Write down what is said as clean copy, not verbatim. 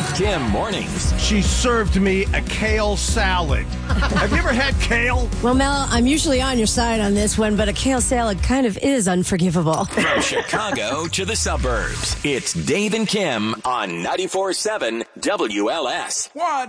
Kim mornings. She served me a kale salad. Have you ever had kale? Well, Mel, I'm usually on your side on this one, but a kale salad kind of is unforgivable. From Chicago to the suburbs, it's Dave and Kim on 94.7 WLS. What?